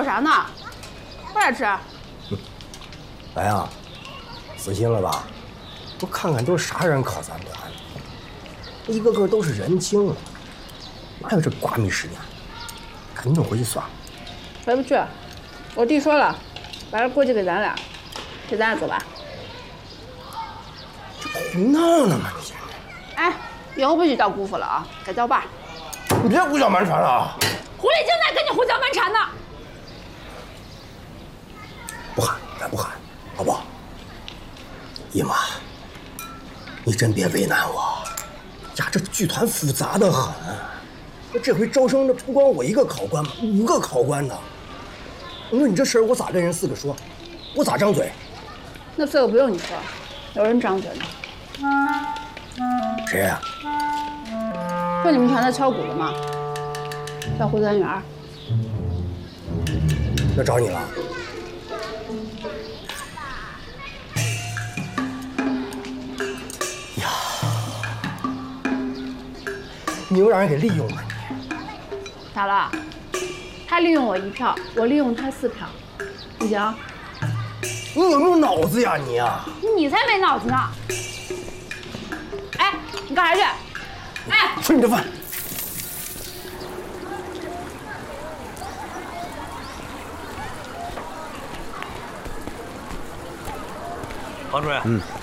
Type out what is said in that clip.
说啥呢？快点吃。 来呀，死心了吧？我看看都是啥人考咱班的，一个个都是人精，哪有这挂米时间？赶紧回去算了。 回不去，我弟说了，把这过继给咱俩，给咱俩走吧。 这胡闹呢吗？你现在？哎，以后不许叫姑父了啊，该叫爸。 你别胡搅蛮缠了啊！ 狐狸精在跟你胡搅蛮缠呢。 不喊，咱不喊，好不好？姨妈，你真别为难我呀！这剧团复杂的很，这回招生的不光我一个考官嘛，5个考官呢。你说你这事儿我咋跟人4个说？我咋张嘴？ 那4个不用你说，有人张嘴呢。 谁呀？ 就你们团的敲鼓的吗？叫胡三元。 那找你了？呀，你又让人给利用了你。 咋了？他利用我1票，我利用他4票，不行？ 你有没有脑子呀你啊？ 你才没脑子呢！哎，你干啥去？哎， 吃你的饭。 王主任，